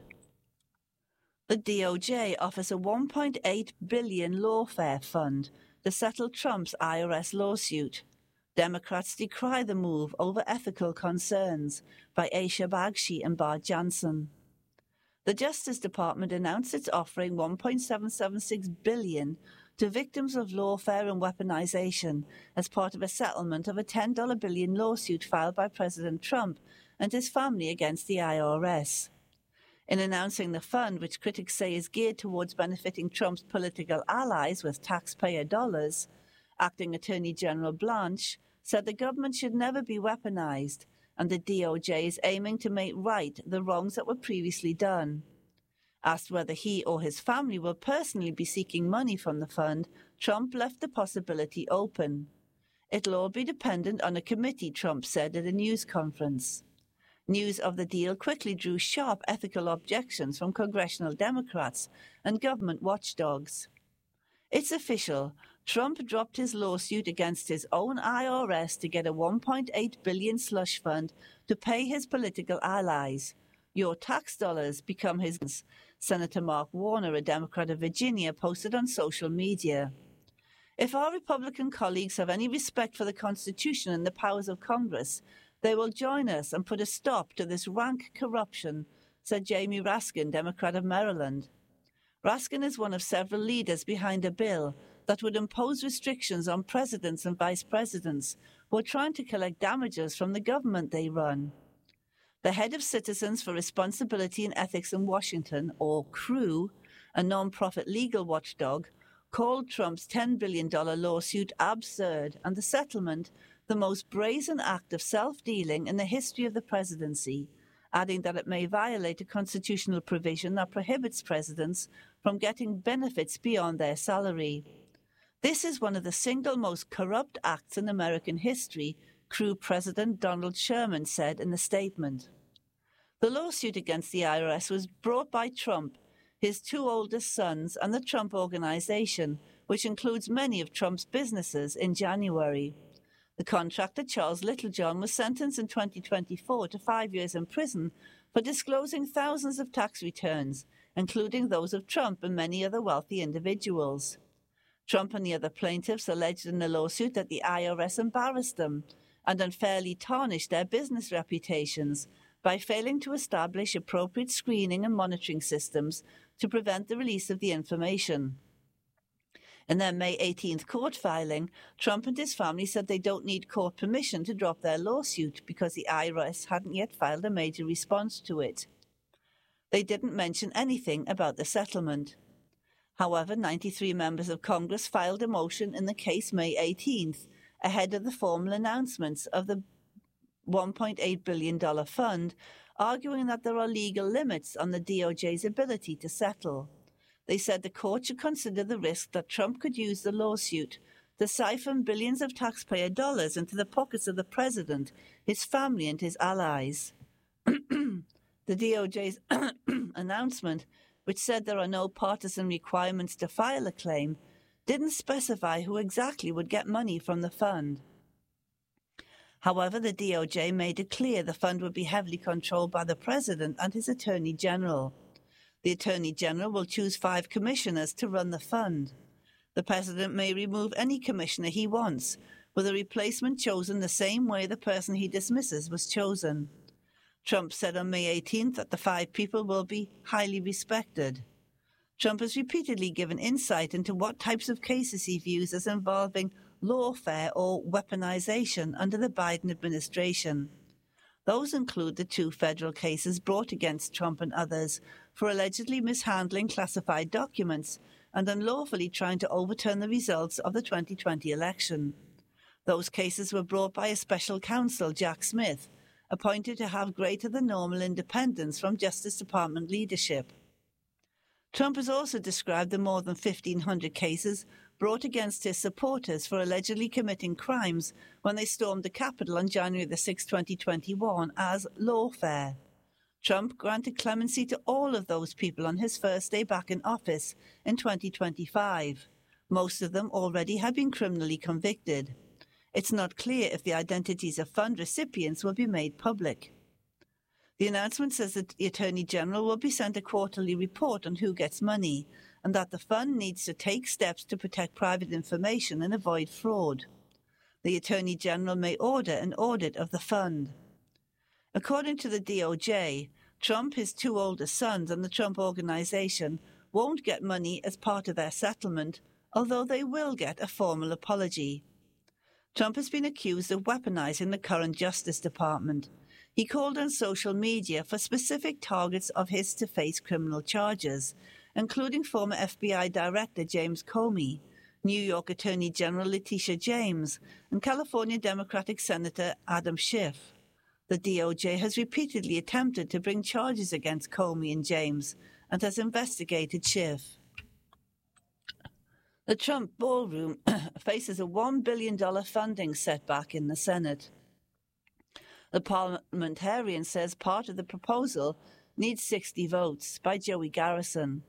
The D O J offers a one point eight billion dollars lawfare fund to settle Trump's I R S lawsuit. Democrats decry the move over ethical concerns by Aisha Bagshi and Bart Jansen. The Justice Department announced it's offering one point seven seven six billion dollars to victims of lawfare and weaponization as part of a settlement of a ten billion dollars lawsuit filed by President Trump and his family against the I R S. In announcing the fund, which critics say is geared towards benefiting Trump's political allies with taxpayer dollars, Acting Attorney General Blanche said the government should never be weaponized, and the D O J is aiming to make right the wrongs that were previously done. Asked whether he or his family will personally be seeking money from the fund, Trump left the possibility open. It'll all be dependent on a committee, Trump said at a news conference. News of the deal quickly drew sharp ethical objections from congressional Democrats and government watchdogs. It's official. Trump dropped his lawsuit against his own I R S to get a one point eight billion dollars slush fund to pay his political allies. Your tax dollars become his, Senator Mark Warner, a Democrat of Virginia, posted on social media. If our Republican colleagues have any respect for the Constitution and the powers of Congress, they will join us and put a stop to this rank corruption, said Jamie Raskin, Democrat of Maryland. Raskin is one of several leaders behind a bill that would impose restrictions on presidents and vice presidents who are trying to collect damages from the government they run. The head of Citizens for Responsibility and Ethics in Washington, or C R E W, a non-profit legal watchdog, called Trump's ten billion dollars lawsuit absurd and the settlement the most brazen act of self-dealing in the history of the presidency, adding that it may violate a constitutional provision that prohibits presidents from getting benefits beyond their salary. This is one of the single most corrupt acts in American history, C R E W President Donald Sherman said in a statement. The lawsuit against the I R S was brought by Trump, his two oldest sons, and the Trump Organization, which includes many of Trump's businesses, in January. The contractor, Charles Littlejohn, was sentenced in twenty twenty-four to five years in prison for disclosing thousands of tax returns, including those of Trump and many other wealthy individuals. Trump and the other plaintiffs alleged in the lawsuit that the I R S embarrassed them and unfairly tarnished their business reputations by failing to establish appropriate screening and monitoring systems to prevent the release of the information. In their May eighteenth court filing, Trump and his family said they don't need court permission to drop their lawsuit because the I R S hadn't yet filed a major response to it. They didn't mention anything about the settlement. However, ninety-three members of Congress filed a motion in the case May eighteenth, ahead of the formal announcements of the one point eight billion dollars fund, arguing that there are legal limits on the D O J's ability to settle. They said the court should consider the risk that Trump could use the lawsuit to siphon billions of taxpayer dollars into the pockets of the president, his family, and his allies. The D O J's announcement, which said there are no partisan requirements to file a claim, didn't specify who exactly would get money from the fund. However, the D O J made it clear the fund would be heavily controlled by the president and his attorney general. The Attorney General will choose five commissioners to run the fund. The President may remove any commissioner he wants, with a replacement chosen the same way the person he dismisses was chosen. Trump said on May eighteenth that the five people will be highly respected. Trump has repeatedly given insight into what types of cases he views as involving lawfare or weaponization under the Biden administration. Those include the two federal cases brought against Trump and others for allegedly mishandling classified documents and unlawfully trying to overturn the results of the twenty twenty election. Those cases were brought by a special counsel, Jack Smith, appointed to have greater than normal independence from Justice Department leadership. Trump has also described the more than fifteen hundred cases brought against his supporters for allegedly committing crimes when they stormed the Capitol on January the sixth, twenty twenty-one as lawfare. Trump granted clemency to all of those people on his first day back in office in twenty twenty-five. Most of them already had been criminally convicted. It's not clear if the identities of fund recipients will be made public. The announcement says that the Attorney General will be sent a quarterly report on who gets money, and that the fund needs to take steps to protect private information and avoid fraud. The Attorney General may order an audit of the fund. According to the D O J, Trump, his two oldest sons, and the Trump Organization won't get money as part of their settlement, although they will get a formal apology. Trump has been accused of weaponizing the current Justice Department. He called on social media for specific targets of his to face criminal charges, including former F B I Director James Comey, New York Attorney General Letitia James, and California Democratic Senator Adam Schiff. The D O J has repeatedly attempted to bring charges against Comey and James, and has investigated Schiff. The Trump ballroom faces a one billion dollars funding setback in the Senate. The parliamentarian says part of the proposal needs sixty votes. By Joey Garrison.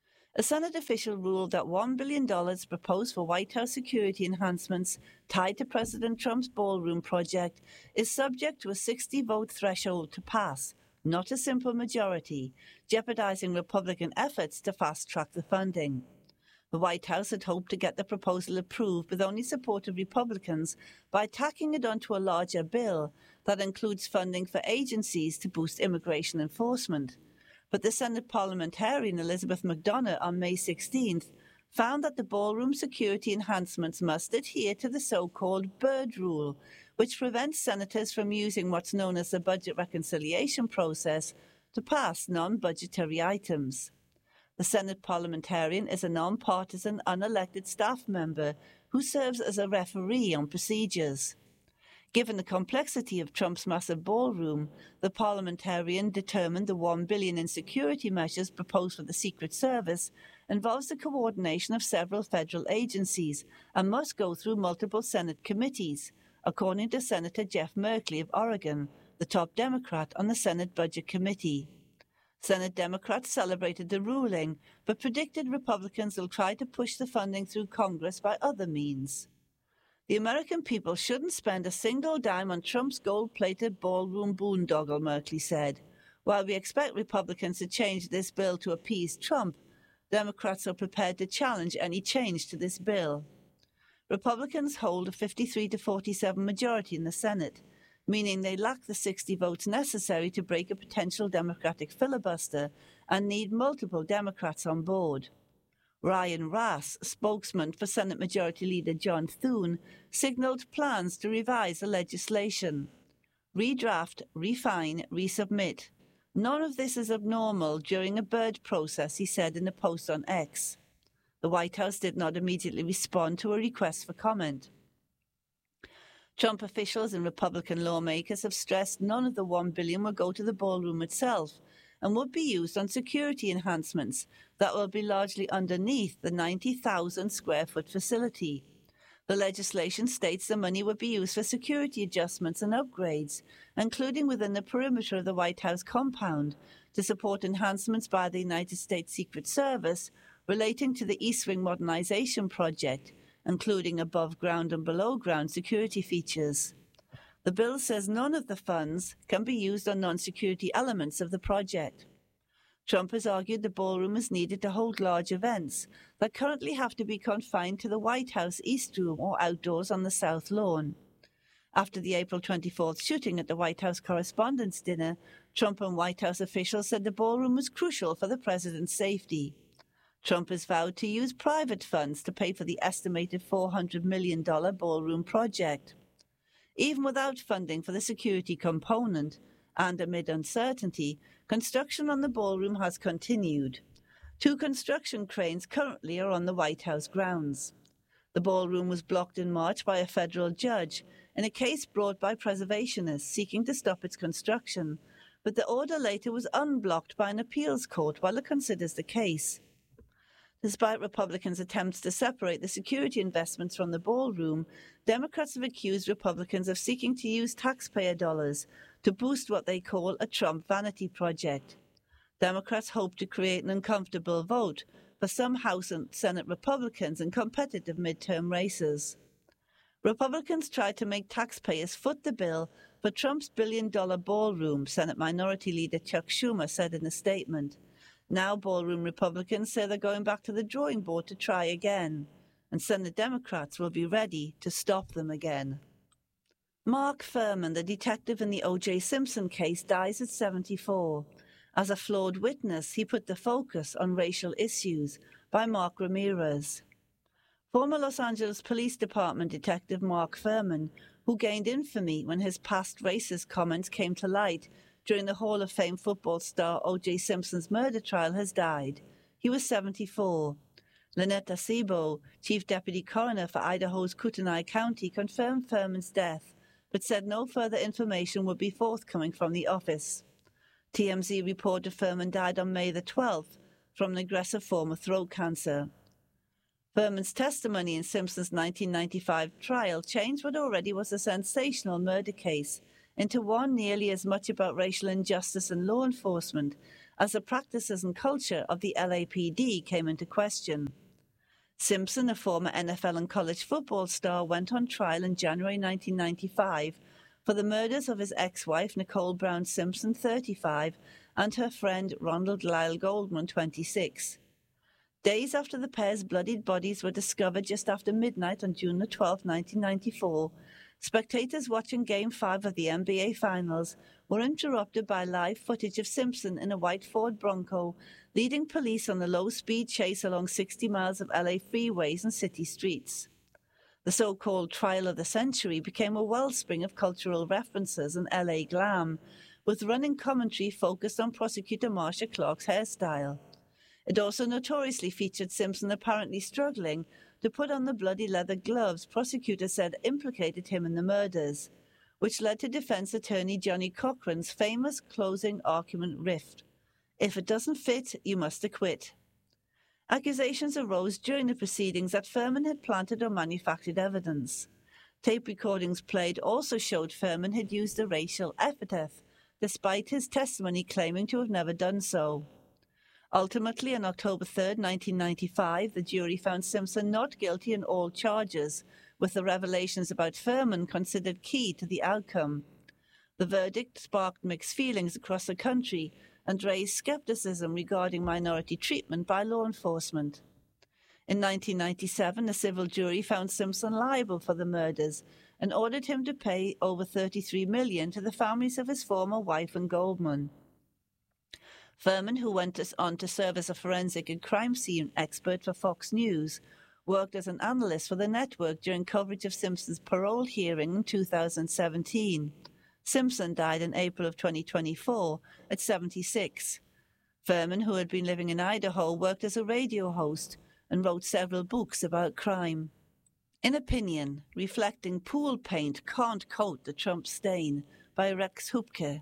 A Senate official ruled that one billion dollars proposed for White House security enhancements tied to President Trump's ballroom project is subject to a sixty-vote threshold to pass, not a simple majority, jeopardizing Republican efforts to fast-track the funding. The White House had hoped to get the proposal approved with only support of Republicans by tacking it onto a larger bill that includes funding for agencies to boost immigration enforcement. But the Senate parliamentarian Elizabeth McDonough on May sixteenth found that the ballroom security enhancements must adhere to the so-called Byrd Rule, which prevents senators from using what's known as the budget reconciliation process to pass non-budgetary items. The Senate parliamentarian is a non-partisan, unelected staff member who serves as a referee on procedures. Given the complexity of Trump's massive ballroom, the parliamentarian determined the one billion dollars in security measures proposed for the Secret Service involves the coordination of several federal agencies and must go through multiple Senate committees, according to Senator Jeff Merkley of Oregon, the top Democrat on the Senate Budget Committee. Senate Democrats celebrated the ruling, but predicted Republicans will try to push the funding through Congress by other means. The American people shouldn't spend a single dime on Trump's gold-plated ballroom boondoggle, Merkley said. While we expect Republicans to change this bill to appease Trump, Democrats are prepared to challenge any change to this bill. Republicans hold a fifty-three to forty-seven majority in the Senate, meaning they lack the sixty votes necessary to break a potential Democratic filibuster and need multiple Democrats on board. Ryan Rass, spokesman for Senate Majority Leader John Thune, signaled plans to revise the legislation. Redraft, refine, resubmit. None of this is abnormal during a Byrd process, he said in a post on X. The White House did not immediately respond to a request for comment. Trump officials and Republican lawmakers have stressed none of the one billion dollars will go to the ballroom itself and would be used on security enhancements that will be largely underneath the ninety thousand square foot facility. The legislation states the money would be used for security adjustments and upgrades, including within the perimeter of the White House compound, to support enhancements by the United States Secret Service relating to the East Wing Modernization Project, including above-ground and below-ground security features. The bill says none of the funds can be used on non-security elements of the project. Trump has argued the ballroom is needed to hold large events that currently have to be confined to the White House East Room or outdoors on the South Lawn. After the April twenty-fourth shooting at the White House Correspondents' Dinner, Trump and White House officials said the ballroom was crucial for the president's safety. Trump has vowed to use private funds to pay for the estimated four hundred million dollars ballroom project. Even without funding for the security component, and amid uncertainty, construction on the ballroom has continued. Two construction cranes currently are on the White House grounds. The ballroom was blocked in March by a federal judge in a case brought by preservationists seeking to stop its construction, but the order later was unblocked by an appeals court while it considers the case. Despite Republicans' attempts to separate the security investments from the ballroom, Democrats have accused Republicans of seeking to use taxpayer dollars to boost what they call a Trump vanity project. Democrats hope to create an uncomfortable vote for some House and Senate Republicans in competitive midterm races. Republicans tried to make taxpayers foot the bill for Trump's billion-dollar ballroom, Senate Minority Leader Chuck Schumer said in a statement. Now ballroom Republicans say they're going back to the drawing board to try again, and Senate Democrats will be ready to stop them again. Mark Furman, the detective in the O J Simpson case, dies at seventy-four. As a flawed witness, he put the focus on racial issues. By Mark Ramirez. Former Los Angeles Police Department Detective Mark Furman, who gained infamy when his past racist comments came to light during the Hall of Fame football star O J Simpson's murder trial, has died. He was seventy-four. Lynette Acebo, Chief Deputy Coroner for Idaho's Kootenai County, confirmed Furman's death, but said no further information would be forthcoming from the office. T M Z reported Furman died on May the twelfth from an aggressive form of throat cancer. Furman's testimony in Simpson's nineteen ninety-five trial changed what already was a sensational murder case into one nearly as much about racial injustice and law enforcement as the practices and culture of the L A P D came into question. Simpson, a former N F L and college football star, went on trial in January nineteen ninety-five for the murders of his ex-wife Nicole Brown Simpson, thirty-five, and her friend Ronald Lyle Goldman, twenty-six. Days after the pair's bloodied bodies were discovered just after midnight on June the twelfth, nineteen ninety-four, spectators watching Game five of the N B A Finals were interrupted by live footage of Simpson in a white Ford Bronco leading police on a low-speed chase along sixty miles of L A freeways and city streets. The so-called trial of the century became a wellspring of cultural references and L A glam, with running commentary focused on prosecutor Marsha Clark's hairstyle. It also notoriously featured Simpson apparently struggling to put on the bloody leather gloves prosecutors said implicated him in the murders, which led to defense attorney Johnny Cochran's famous closing argument riff: "If it doesn't fit, you must acquit." Accusations arose during the proceedings that Furman had planted or manufactured evidence. Tape recordings played also showed Furman had used a racial epithet, despite his testimony claiming to have never done so. Ultimately, on October third, nineteen ninety-five, the jury found Simpson not guilty on all charges, with the revelations about Furman considered key to the outcome. The verdict sparked mixed feelings across the country and raised skepticism regarding minority treatment by law enforcement. In nineteen ninety-seven, a civil jury found Simpson liable for the murders and ordered him to pay over thirty-three million dollars to the families of his former wife and Goldman. Furman, who went on to serve as a forensic and crime scene expert for Fox News, worked as an analyst for the network during coverage of Simpson's parole hearing in two thousand seventeen. Simpson died in April of twenty twenty-four at seventy-six. Furman, who had been living in Idaho, worked as a radio host and wrote several books about crime. In Opinion, Reflecting Pool Paint Can't Coat the Trump Stain by Rex Hupke.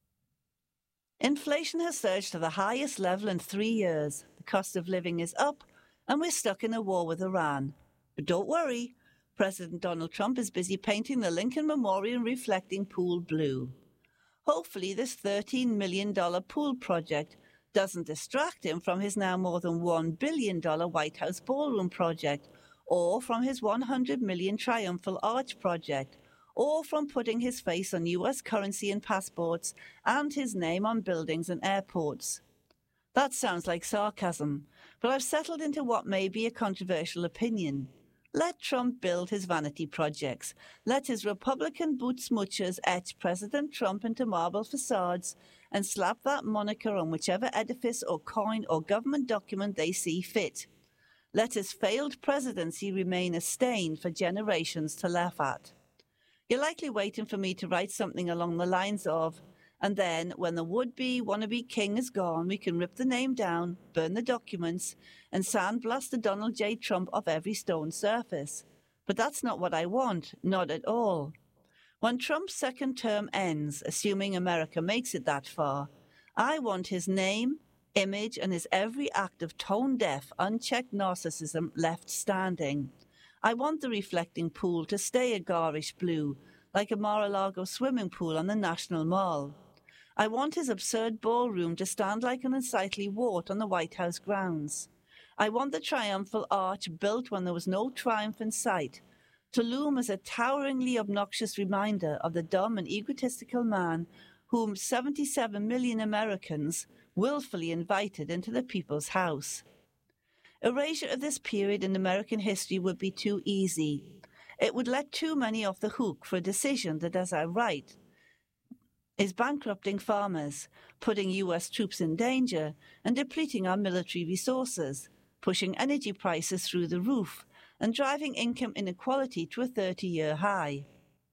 Inflation has surged to the highest level in three years. The cost of living is up, and we're stuck in a war with Iran. But don't worry, President Donald Trump is busy painting the Lincoln Memorial reflecting pool blue. Hopefully this thirteen million dollars pool project doesn't distract him from his now more than one billion dollars White House ballroom project, or from his one hundred million dollars Triumphal Arch project, or from putting his face on U S currency and passports and his name on buildings and airports. That sounds like sarcasm, but I've settled into what may be a controversial opinion. Let Trump build his vanity projects. Let his Republican boot smoochers etch President Trump into marble facades and slap that moniker on whichever edifice or coin or government document they see fit. Let his failed presidency remain a stain for generations to laugh at. You're likely waiting for me to write something along the lines of, and then, when the would-be, wannabe king is gone, we can rip the name down, burn the documents, and sandblast the Donald J. Trump off every stone surface. But that's not what I want, not at all. When Trump's second term ends, assuming America makes it that far, I want his name, image, and his every act of tone-deaf, unchecked narcissism left standing. I want the reflecting pool to stay a garish blue, like a Mar-a-Lago swimming pool on the National Mall. I want his absurd ballroom to stand like an unsightly wart on the White House grounds. I want the Triumphal Arch built when there was no triumph in sight, to loom as a toweringly obnoxious reminder of the dumb and egotistical man whom seventy-seven million Americans willfully invited into the people's house. Erasure of this period in American history would be too easy. It would let too many off the hook for a decision that, as I write, is bankrupting farmers, putting U S troops in danger, and depleting our military resources, pushing energy prices through the roof, and driving income inequality to a thirty-year high.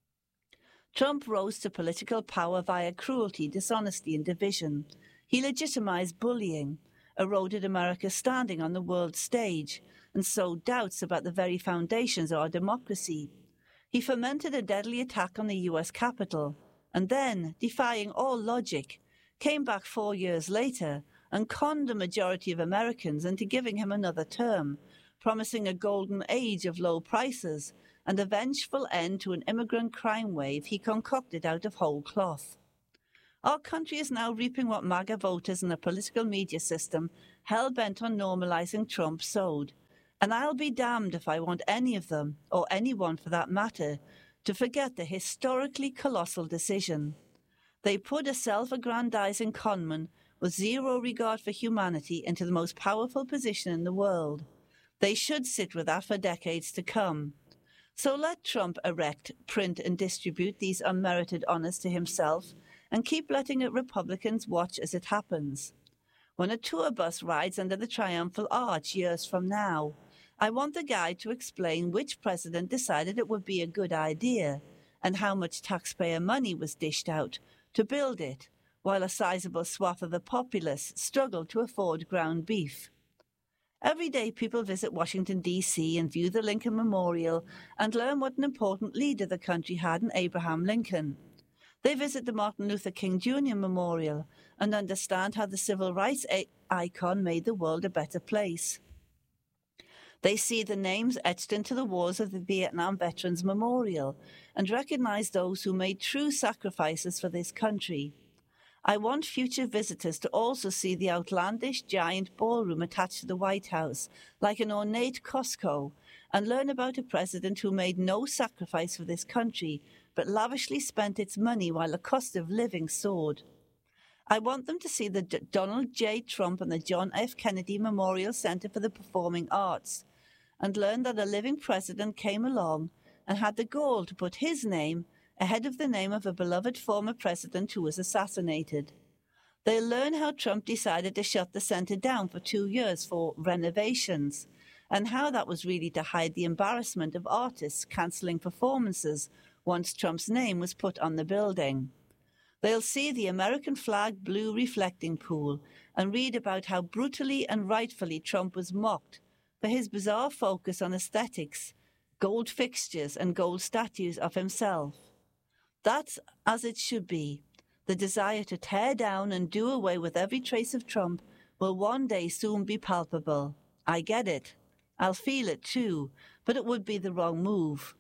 Trump rose to political power via cruelty, dishonesty, and division. He legitimized bullying, eroded America's standing on the world stage, and sowed doubts about the very foundations of our democracy. He fomented a deadly attack on the U S Capitol, and then, defying all logic, came back four years later and conned a majority of Americans into giving him another term, promising a golden age of low prices and a vengeful end to an immigrant crime wave he concocted out of whole cloth. Our country is now reaping what MAGA voters and a political media system hell-bent on normalizing Trump sowed, and I'll be damned if I want any of them, or anyone for that matter, to forget the historically colossal decision. They put a self-aggrandizing conman with zero regard for humanity into the most powerful position in the world. They should sit with that for decades to come. So let Trump erect, print and distribute these unmerited honors to himself and keep letting it Republicans watch as it happens. When a tour bus rides under the triumphal arch years from now, I want the guide to explain which president decided it would be a good idea and how much taxpayer money was dished out to build it, while a sizable swath of the populace struggled to afford ground beef. Every day people visit Washington, D C and view the Lincoln Memorial and learn what an important leader the country had in Abraham Lincoln. They visit the Martin Luther King Junior Memorial and understand how the civil rights icon made the world a better place. They see the names etched into the walls of the Vietnam Veterans Memorial and recognize those who made true sacrifices for this country. I want future visitors to also see the outlandish giant ballroom attached to the White House, like an ornate Costco, and learn about a president who made no sacrifice for this country, but lavishly spent its money while the cost of living soared. I want them to see the D- Donald J. Trump and the John F. Kennedy Memorial Center for the Performing Arts, and learn that a living president came along and had the gall to put his name ahead of the name of a beloved former president who was assassinated. They'll learn how Trump decided to shut the center down for two years for renovations, and how that was really to hide the embarrassment of artists cancelling performances once Trump's name was put on the building. They'll see the American flag blue reflecting pool and read about how brutally and rightfully Trump was mocked for his bizarre focus on aesthetics, gold fixtures and gold statues of himself. That's as it should be. The desire to tear down and do away with every trace of Trump will one day soon be palpable. I get it. I'll feel it too, but it would be the wrong move.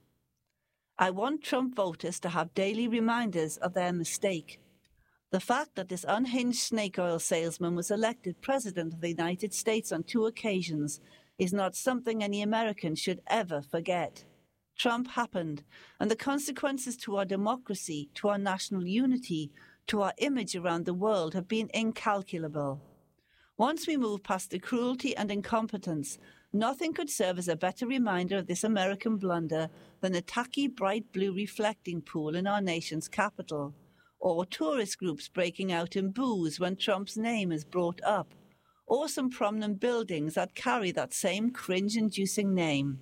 I want Trump voters to have daily reminders of their mistake. The fact that this unhinged snake oil salesman was elected President of the United States on two occasions is not something any American should ever forget. Trump happened, and the consequences to our democracy, to our national unity, to our image around the world have been incalculable. Once we move past the cruelty and incompetence, nothing could serve as a better reminder of this American blunder than a tacky bright blue reflecting pool in our nation's capital, or tourist groups breaking out in boos when Trump's name is brought up, or some prominent buildings that carry that same cringe-inducing name.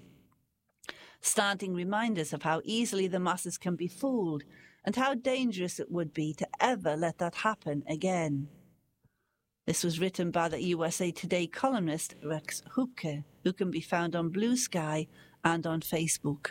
Standing reminders of how easily the masses can be fooled and how dangerous it would be to ever let that happen again. This was written by the U S A Today columnist Rex Hupke, who can be found on Blue Sky and on Facebook.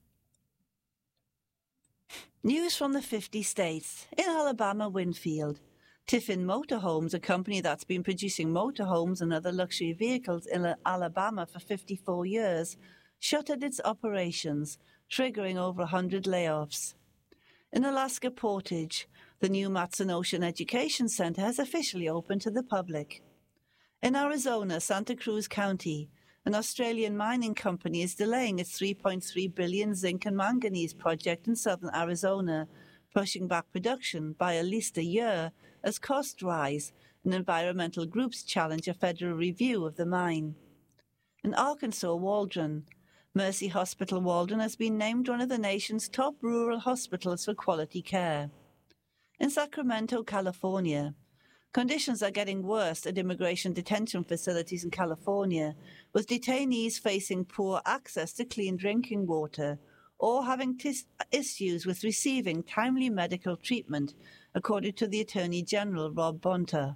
News from the fifty states. In Alabama, Winfield, Tiffin Motorhomes, a company that's been producing motorhomes and other luxury vehicles in Alabama for fifty-four years, shuttered its operations, triggering over one hundred layoffs. In Alaska Portage, the new Matson Ocean Education Center has officially opened to the public. In Arizona, Santa Cruz County, an Australian mining company is delaying its three point three billion dollars zinc and manganese project in southern Arizona, pushing back production by at least a year as costs rise and environmental groups challenge a federal review of the mine. In Arkansas, Waldron, Mercy Hospital Walden has been named one of the nation's top rural hospitals for quality care. In Sacramento, California, conditions are getting worse at immigration detention facilities in California, with detainees facing poor access to clean drinking water or having tis- issues with receiving timely medical treatment, according to the Attorney General, Rob Bonta.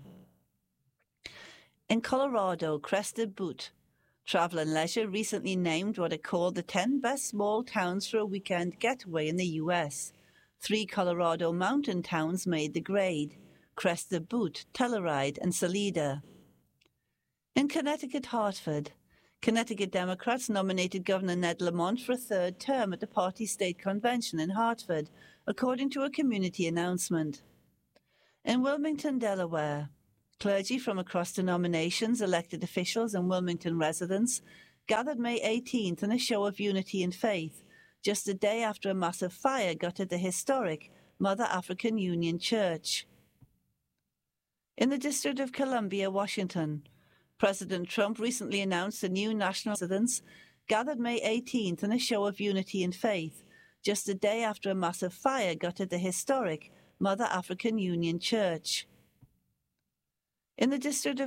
In Colorado, Crested Butte, Travel and Leisure recently named what it called the ten best small towns for a weekend getaway in the U S. Three Colorado mountain towns made the grade: Crested Butte, Telluride, and Salida. In Connecticut, Hartford, Connecticut Democrats nominated Governor Ned Lamont for a third term at the party's state convention in Hartford, according to a community announcement. In Wilmington, Delaware, clergy from across denominations, elected officials, and Wilmington residents gathered May eighteenth in a show of unity and faith, just a day after a massive fire gutted the historic Mother African Union Church. In the District of Columbia, Washington, President Trump recently announced a new national residents gathered May eighteenth in a show of unity and faith, just a day after a massive fire gutted the historic Mother African Union Church. In the District of